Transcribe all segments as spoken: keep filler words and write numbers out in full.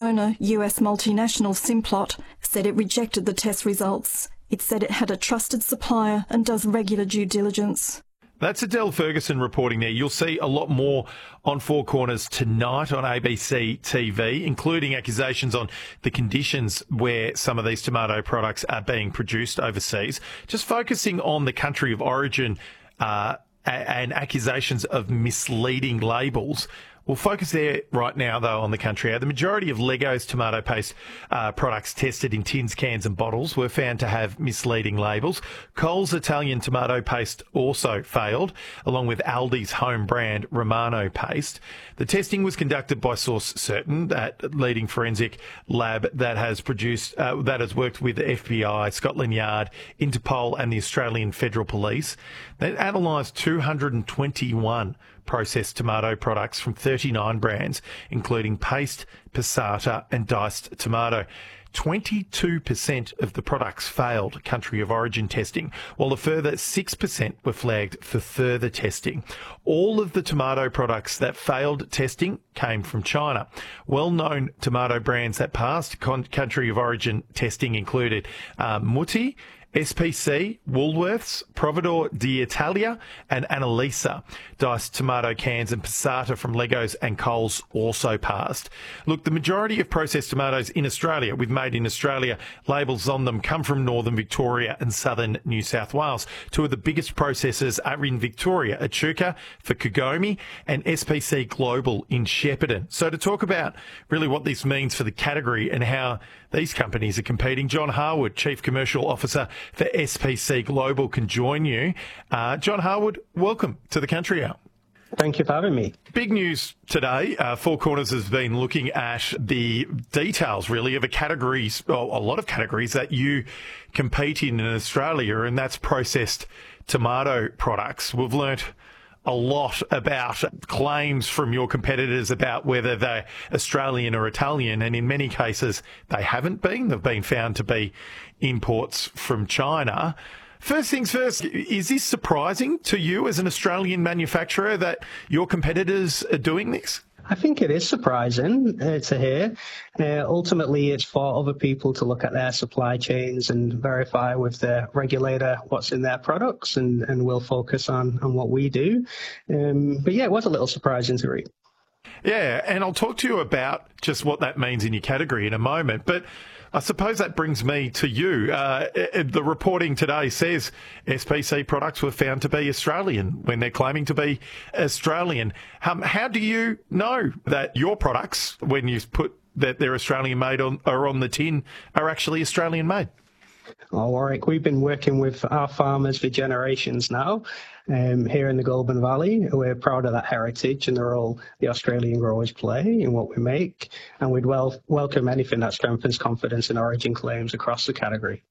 owner, U S multinational Simplot, said it rejected the test results. It said it had a trusted supplier and does regular due diligence. That's Adele Ferguson reporting there. You'll see a lot more on Four Corners tonight on A B C T V, including accusations on the conditions where some of these tomato products are being produced overseas. Just focusing on the country of origin uh, and accusations of misleading labels. We'll focus there right now, though, on the country. The majority of Lego's tomato paste uh, products tested in tins, cans and bottles were found to have misleading labels. Coles Italian tomato paste also failed, along with Aldi's home brand Romano paste. The testing was conducted by Source Certain, that leading forensic lab that has produced, uh, that has worked with the F B I, Scotland Yard, Interpol and the Australian Federal Police. They analysed two hundred twenty-one processed tomato products from thirty-nine brands, including paste, passata and diced tomato. twenty-two percent of the products failed country of origin testing, while a further six percent were flagged for further testing. All of the tomato products that failed testing came from China. Well-known tomato brands that passed con- country of origin testing included uh, Mutti, S P C, Woolworths, Providore d'Italia and Annalisa. Diced tomato cans and passata from Legos and Coles also passed. Look, the majority of processed tomatoes in Australia with Made in Australia labels on them come from northern Victoria and southern New South Wales. Two of the biggest processors are in Victoria, Echuca for Cogomi and S P C Global in Shepparton. So to talk about really what this means for the category and how these companies are competing, John Harwood, Chief Commercial Officer for S P C Global, can join you. Uh, John Harwood, welcome to the Country Hour. Thank you for having me. Big news today. Uh, Four Corners has been looking at the details, really, of a categories, well, a lot of categories that you compete in in Australia, and that's processed tomato products. We've learnt a lot about claims from your competitors about whether they're Australian or Italian, and in many cases they haven't been. They've been found to be imports from China. First things first, is this surprising to you as an Australian manufacturer that your competitors are doing this? I think it is surprising uh, to hear. Uh, ultimately, it's for other people to look at their supply chains and verify with the regulator what's in their products, and, and we'll focus on, on what we do. Um, but yeah, it was a little surprising to read. Yeah, and I'll talk to you about just what that means in your category in a moment. But I suppose that brings me to you. Uh, the reporting today says S P C products were found to be Australian when they're claiming to be Australian. Um, how do you know that your products, when you put that they're Australian made on, or on the tin, are actually Australian made? Oh, Warwick, we've been working with our farmers for generations now um, here in the Goulburn Valley. We're proud of that heritage and the role the Australian growers play in what we make, and we'd wel- welcome anything that strengthens confidence in origin claims across the category.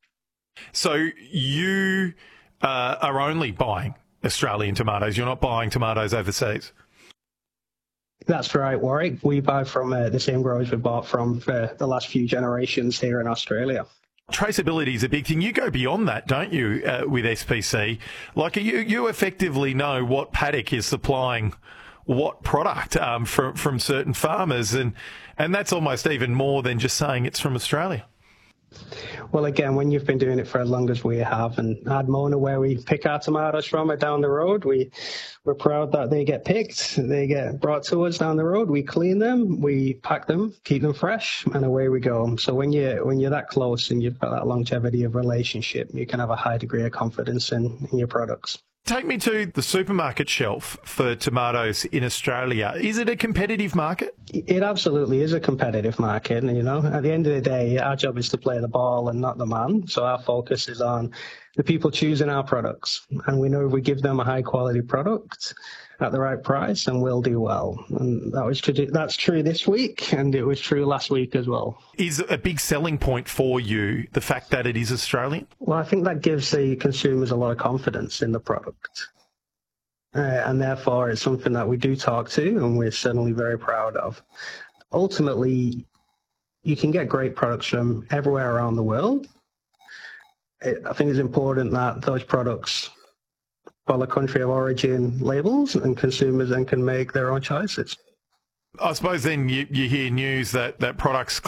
So you uh, are only buying Australian tomatoes, you're not buying tomatoes overseas? That's right, Warwick. We buy from uh, the same growers we bought from for the last few generations here in Australia. Traceability is a big thing. You go beyond that, don't you, uh, with S P C? Like, you, you effectively know what paddock is supplying what product um, from from certain farmers, and and that's almost even more than just saying it's from Australia. Well, again, when you've been doing it for as long as we have, and Ardmona, where we pick our tomatoes from, are down the road, we, we're proud that they get picked, they get brought to us down the road, we clean them, we pack them, keep them fresh, and away we go. So when, you, when you're that close and you've got that longevity of relationship, you can have a high degree of confidence in, in your products. Take me to the supermarket shelf for tomatoes in Australia. Is it a competitive market? It absolutely is a competitive market. And, you know, at the end of the day, our job is to play the ball and not the man. So our focus is on the people choosing our products. And we know if we give them a high quality product at the right price, and we'll do well. And that was true, that's true this week, and it was true last week as well. Is a big selling point for you the fact that it is Australian? Well, I think that gives the consumers a lot of confidence in the product. Uh, and therefore, it's something that we do talk to, and we're certainly very proud of. Ultimately, you can get great products from everywhere around the world. It, I think it's important that those products follow country of origin labels, and consumers then can make their own choices. I suppose then you, you hear news that, that products